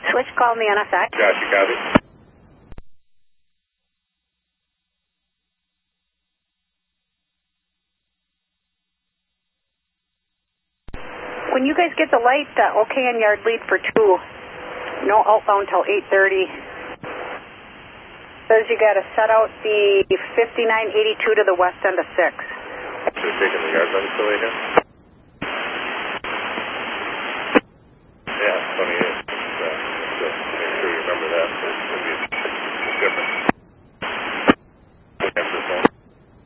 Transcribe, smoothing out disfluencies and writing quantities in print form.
Switch, call me on effect. Gotcha, copy. When you guys get the light, okay on yard lead for 2. No outbound till 8:30. Says you got to set out the 5982 to the west end of 6. Just taking the yard length away here. Yeah, 28.